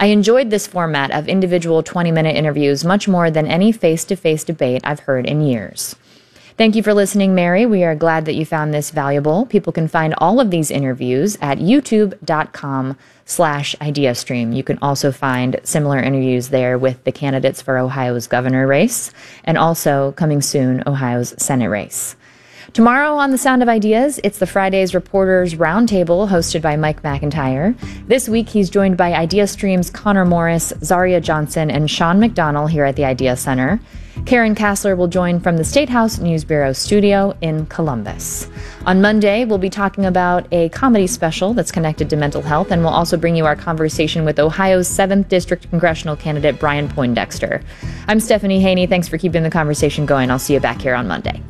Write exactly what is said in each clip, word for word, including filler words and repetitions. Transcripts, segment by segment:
I enjoyed this format of individual twenty-minute interviews much more than any face-to-face debate I've heard in years. Thank you for listening, Mary. We are glad that you found this valuable. People can find all of these interviews at youtube.com slash ideastream. You can also find similar interviews there with the candidates for Ohio's governor race and also, coming soon, Ohio's Senate race. Tomorrow on The Sound of Ideas, it's the Fridays Reporters Roundtable hosted by Mike McIntyre. This week, he's joined by IdeaStream's Connor Morris, Zaria Johnson, and Sean McDonnell here at the Idea Center. Karen Kassler will join from the State House News Bureau studio in Columbus. On Monday, we'll be talking about a comedy special that's connected to mental health, and we'll also bring you our conversation with Ohio's seventh District Congressional candidate Brian Poindexter. I'm Stephanie Haney. Thanks for keeping the conversation going. I'll see you back here on Monday.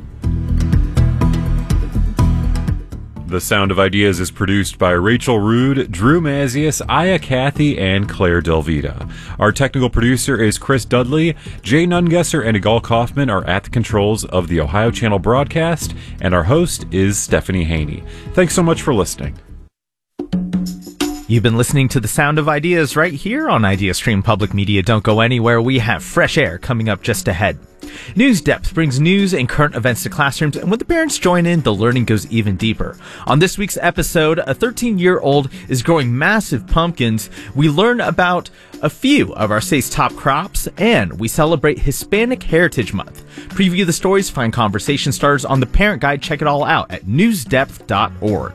The Sound of Ideas is produced by Rachel Rude, Drew Mazius, Aya Cathy, and Claire Delvita. Our technical producer is Chris Dudley. Jay Nungesser and Igal Kaufman are at the controls of the Ohio Channel broadcast, and our host is Stephanie Haney. Thanks so much for listening. You've been listening to The Sound of Ideas right here on IdeaStream Public Media. Don't go anywhere. We have fresh air coming up just ahead. News Depth brings news and current events to classrooms, and when the parents join in, the learning goes even deeper. On this week's episode, a thirteen-year-old is growing massive pumpkins. We learn about a few of our state's top crops, and we celebrate Hispanic Heritage Month. Preview the stories, find conversation starters on the Parent Guide. Check it all out at news depth dot org.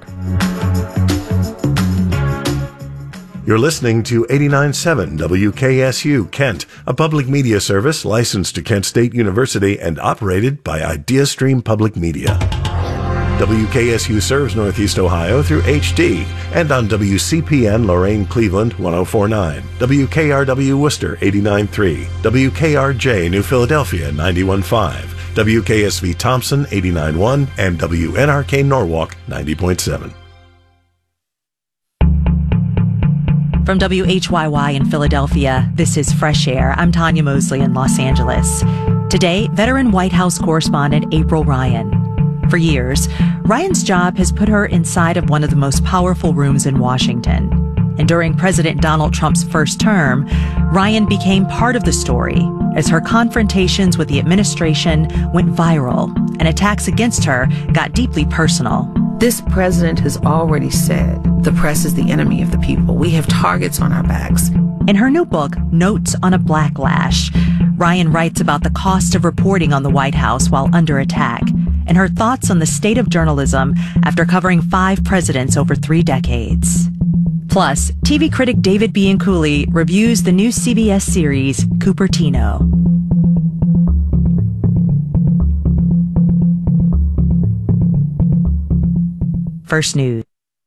You're listening to eighty-nine point seven W K S U Kent, a public media service licensed to Kent State University and operated by IdeaStream Public Media. W K S U serves Northeast Ohio through H D and on W C P N Lorain Cleveland one oh four point nine, W K R W Worcester eighty-nine point three, W K R J New Philadelphia ninety-one point five, W K S V Thompson eighty-nine point one, and W N R K Norwalk ninety point seven. From W H Y Y in Philadelphia, this is Fresh Air. I'm Tanya Mosley in Los Angeles. Today, veteran White House correspondent April Ryan. For years, Ryan's job has put her inside of one of the most powerful rooms in Washington. And during President Donald Trump's first term, Ryan became part of the story as her confrontations with the administration went viral and attacks against her got deeply personal. This president has already said the press is the enemy of the people. We have targets on our backs. In her new book, Notes on a Blacklash, Ryan writes about the cost of reporting on the White House while under attack and her thoughts on the state of journalism after covering five presidents over three decades. Plus, T V critic David Bianculli reviews the new C B S series, Cupertino. First News.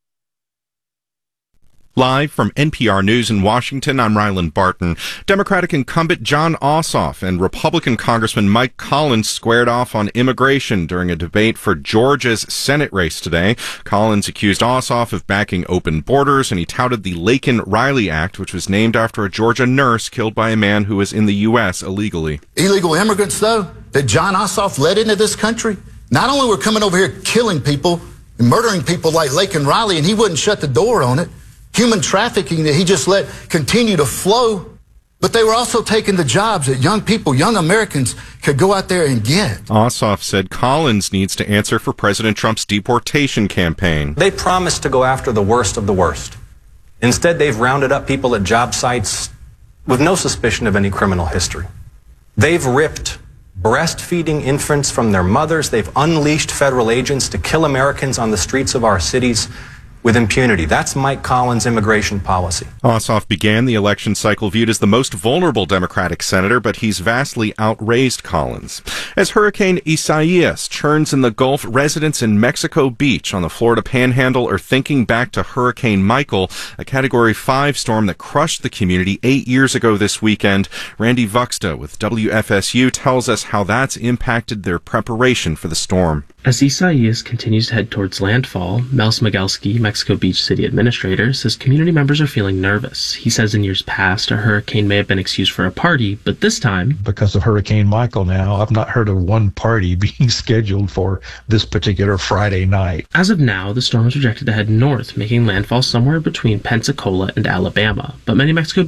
Live from N P R News in Washington, I'm Ryland Barton. Democratic incumbent Jon Ossoff and Republican Congressman Mike Collins squared off on immigration during a debate for Georgia's Senate race today. Collins accused Ossoff of backing open borders, and he touted the Laken-Riley Act, which was named after a Georgia nurse killed by a man who was in the U S illegally. Illegal immigrants, though, that Jon Ossoff led into this country, not only were coming over here killing people and murdering people like Laken-Riley, and he wouldn't shut the door on it, human trafficking that he just let continue to flow, but they were also taking the jobs that young people, young Americans could go out there and get. Ossoff said Collins needs to answer for President Trump's deportation campaign. They promised to go after the worst of the worst. Instead, they've rounded up people at job sites with no suspicion of any criminal history. They've ripped breastfeeding infants from their mothers. They've unleashed federal agents to kill Americans on the streets of our cities with impunity. That's Mike Collins' immigration policy. Ossoff began the election cycle viewed as the most vulnerable Democratic senator, but he's vastly outraised Collins. As Hurricane Isaias churns in the Gulf, residents in Mexico Beach on the Florida Panhandle are thinking back to Hurricane Michael, a Category five storm that crushed the community eight years ago this weekend. Randy Vuxta with W F S U tells us how that's impacted their preparation for the storm. As Isaias continues to head towards landfall, Mel Smigelski, Mexico Beach City Administrator, says community members are feeling nervous. He says in years past, a hurricane may have been excused for a party, but this time, because of Hurricane Michael now, I've not heard of one party being scheduled for this particular Friday night. As of now, the storm is projected to head north, making landfall somewhere between Pensacola and Alabama, but many Mexico